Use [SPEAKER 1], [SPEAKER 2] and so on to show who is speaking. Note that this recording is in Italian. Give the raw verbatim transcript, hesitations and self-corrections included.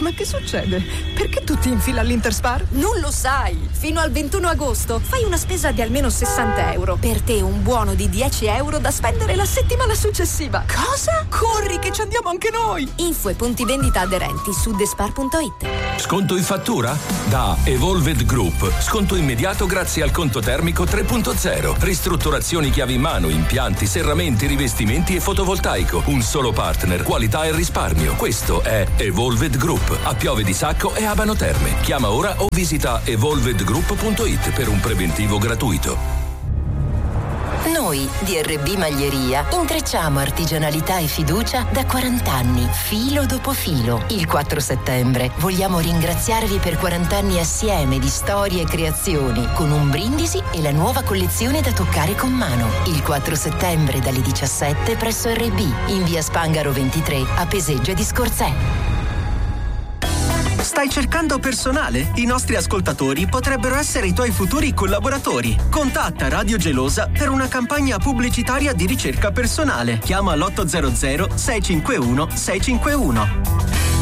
[SPEAKER 1] Ma che succede? Perché tutti in fila all'Interspar?
[SPEAKER 2] Non lo sai! Fino al ventuno agosto fai una spesa di almeno sessanta euro. Per te un buono di dieci euro da spendere la settimana successiva.
[SPEAKER 1] Cosa? Corri che ci andiamo anche noi!
[SPEAKER 2] Info e punti vendita aderenti su despar punto it.
[SPEAKER 3] Sconto in fattura? Da Evolved Group. Sconto immediato grazie al conto termico tre punto zero. Ristrutturazioni chiavi in mano, impianti, serramenti, rivestimenti e fotovoltaico. Un solo partner, qualità e risparmio. Questo è Evolved Group. A Piove di Sacco e Abano Terme. Chiama ora o visita evolved group punto it per un preventivo gratuito.
[SPEAKER 4] Noi di erre bi Maglieria intrecciamo artigianalità e fiducia da quaranta anni, filo dopo filo. Il quattro settembre vogliamo ringraziarvi per quaranta anni assieme di storie e creazioni, con un brindisi e la nuova collezione da toccare con mano. Il quattro settembre dalle diciassette presso erre bi, in via Spangaro ventitré, a Peseggia di Scorzè.
[SPEAKER 5] Stai cercando personale? I nostri ascoltatori potrebbero essere i tuoi futuri collaboratori. Contatta Radio Gelosa per una campagna pubblicitaria di ricerca personale. Chiama l'otto zero zero sei cinque uno sei cinque uno.